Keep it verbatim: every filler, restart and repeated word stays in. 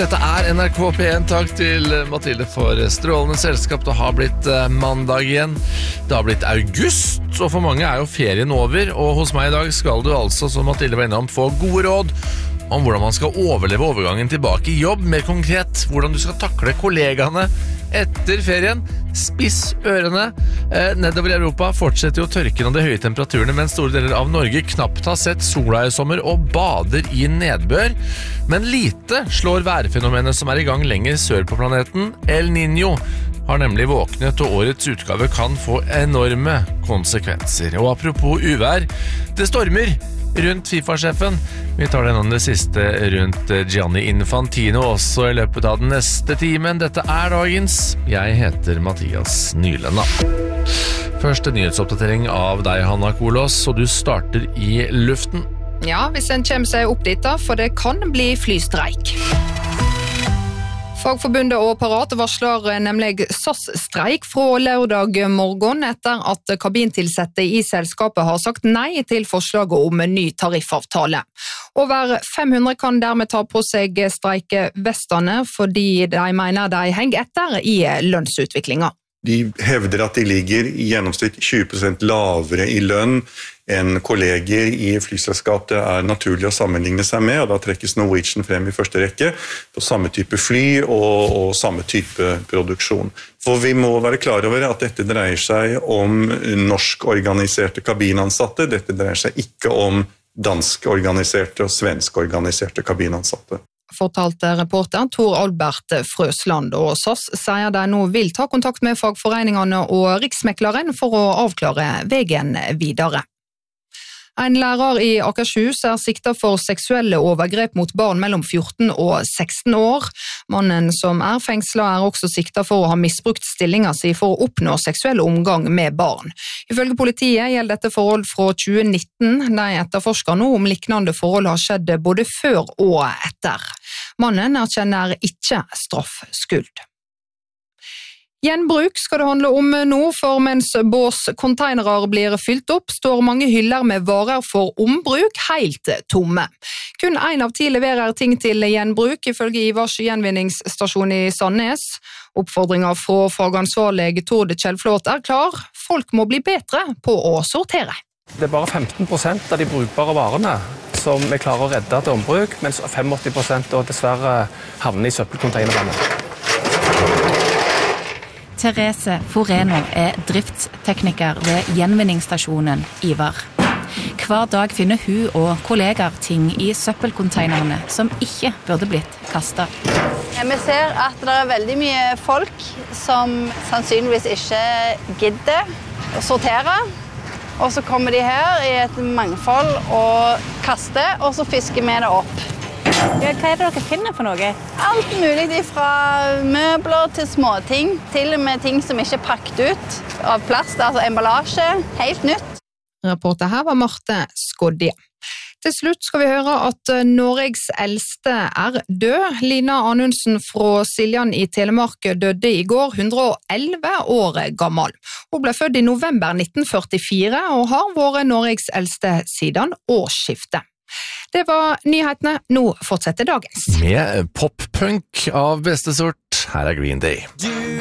Dette er N R K P en. Takk til Mathilde for strålende selskap. Det har blitt mandag igjen. Det har blitt august, og for mange er jo ferien over. Og hos meg i dag skal du altså, som Mathilde var innom, få gode råd om hvordan man skal overleve overgangen tilbake i jobb. Mer konkret, hvordan du skal takle kollegaene etter ferien. Spiss ørene. Eh, nedover i Europa fortsetter jo tørken og de høye temperaturene, mens store deler av Norge knapt har sett sola i sommer og bader i nedbør. Men lite slår værfenomenet som er i gang lenger sør på planeten. El Niño har nemlig våknet, og årets utgave kan få enorme konsekvenser. Og apropos uvær, det stormer rundt FIFA-sjefen. Vi tar den om det siste rundt Gianni Infantino også i løpet av den neste timen. Dette er dagens. Jeg heter Mathias Nylenda. Første nyhetsoppdatering av deg, Hanna Kolås, og du starter i luften. Ja, hvis en kommer seg opp dit da, for det kan bli flystreik. Fagforbundet og Parat varsler nemlig S A S-streik fra lørdag morgen etter at kabintilsette i selskapet har sagt nei til forslaget om en ny tariffavtale. Over fem hundre kan dermed ta på seg streikevestene fordi de mener de henger etter i lønnsutviklingen. De hevder at de ligger i gjennomsnitt tjue prosent lavere i lønn enn kolleger i flyselskap det er naturlig å sammenligne seg med, og da trekkes Norwegian frem i første rekke på samme type fly og, og samme type produksjon. For vi må være klar over at dette dreier seg om norskorganiserte kabinansatte, dette dreier seg ikke om danskorganiserte og svenskorganiserte kabinansatte. Fortalte reporter Tor Albert Frøsland, og S A S sier de nå vil ta kontakt med fagforeningene og Riksmekleren for å avklare veien videre. En lærer i Akershus er siktet for seksuelle overgrep mot barn mellom fjorten og seksten år. Mannen som er fengslet er også siktet for å ha misbrukt stillingen sin for å oppnå seksuell omgang med barn. Ifølge politiet gjelder dette forhold fra tjue nitten. De etterforsker nå om liknende forhold har skjedd både før og etter. Mannen erkjenner ikke straffskyld. Gjenbruk skal det handle om nå, for mens båscontainere blir fylt opp, står mange hyller med varer for ombruk helt tomme. Kun en av ti leverer ting til gjenbruk, ifølge Ivars gjenvinningsstasjon i Sandnes. Oppfordringen fra fagansvarlig Tord Kjellflot er klar. Folk må bli bedre på å sortere. Det er bare femten prosent av de brukbare varene som vi klarer å redde til ombruk, mens åttifem prosent dessverre havner i søppelcontainerene. Therese Foreno er driftstekniker ved gjenvinningsstasjonen Ivar. Hver dag finner hun og kollegaer ting i søppelconteinerne som ikke burde blitt kastet. Vi ser at det er veldig mye folk som sannsynligvis ikke gidder å sortere. Og så kommer de her i et mangfold og kaster, og så fisker vi det opp. Ja, hva er det dere finner for noe? Alt mulig fra møbler til småting, til og med ting som ikke er pakket ut av plast, altså emballasje, helt nytt. Reporter her var Marte Skodje. Til slutt skal vi høre at Norges eldste er død. Lina Anundsen fra Siljan i Telemark døde i går, hundre og elleve år gammel. Hun ble født i november nitten førtifire og har vært Norges eldste siden årsskiftet. Det var nyhetene. Nå fortsetter dagens. Med pop-punk av beste sort, her er Green Day.